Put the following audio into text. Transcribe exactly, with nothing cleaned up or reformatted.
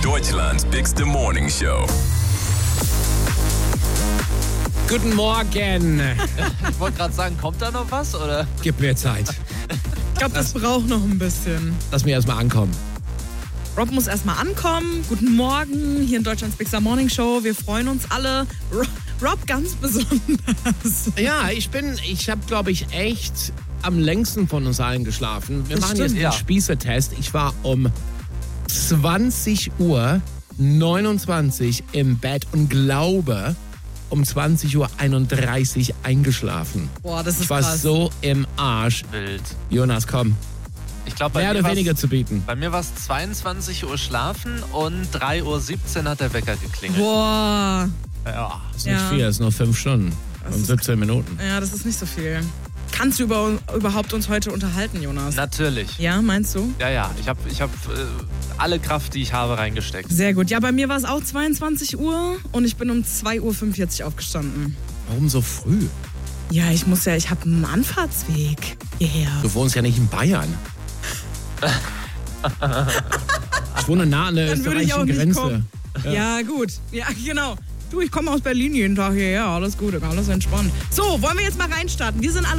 Deutschlands bigste Morning Show. Guten Morgen. Ich wollte gerade sagen, kommt da noch was, oder? Gib mir Zeit. Ich glaube, das braucht noch ein bisschen. Lass mich erstmal ankommen. Rob muss erstmal ankommen. Guten Morgen hier in Deutschlands Bigster Morning Show. Wir freuen uns alle. Rob, Rob ganz besonders. Ja, ich bin, ich habe, glaube ich, echt am längsten von uns allen geschlafen. Wir Das machen stimmt, jetzt den ja. Spießertest. Ich war um zwanzig Uhr neunundzwanzig im Bett und glaube, um zwanzig Uhr einunddreißig eingeschlafen. Boah, das ist Ich war krass. so im Arsch. Wild. Jonas, komm. Ich glaube, bei, Mehr mir oder war's- weniger zu bieten. bei mir war es zweiundzwanzig Uhr schlafen und drei Uhr siebzehn hat der Wecker geklingelt. Boah. Ja. Das ist nicht Ja. viel, das ist nur fünf Stunden Das und ist- siebzehn Minuten. Ja, das ist nicht so viel. Kannst du über, überhaupt uns heute unterhalten, Jonas? Natürlich. Ja, meinst du? Ja, ja. Ich habe ich hab, äh, alle Kraft, die ich habe, reingesteckt. Sehr gut. Ja, bei mir war es auch zweiundzwanzig Uhr und ich bin um zwei Uhr fünfundvierzig aufgestanden. Warum so früh? Ja, ich muss ja, ich habe einen Anfahrtsweg hierher. Du wohnst ja nicht in Bayern. Ich wohne nah an der Dann würde ich auch österreichischen nicht Grenze. kommen. Ja. gut. Ja, genau. Du, ich komme aus Berlin jeden Tag hierher. Alles gut, alles entspannt. So, wollen wir jetzt mal reinstarten? Wir sind alle